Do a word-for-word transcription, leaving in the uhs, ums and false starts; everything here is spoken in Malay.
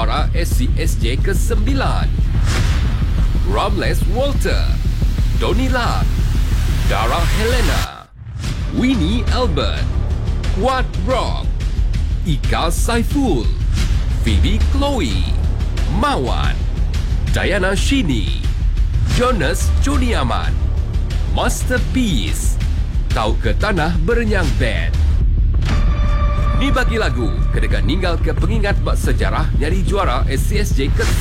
juara S C S J kesembilan. Ramles Walter, Tony Lam, Dara Helena, Winnie Albert, Quad Rock, Ika Saiful, Phoebe Chloe, Mawan, Diana Shini, Jonas Juniaman, Masterpiece, Tau ke Tanah Berenyang Band. Ni bagi lagu kedekat ninggal ke pengingat bak sejarah nyari juara S C S J ke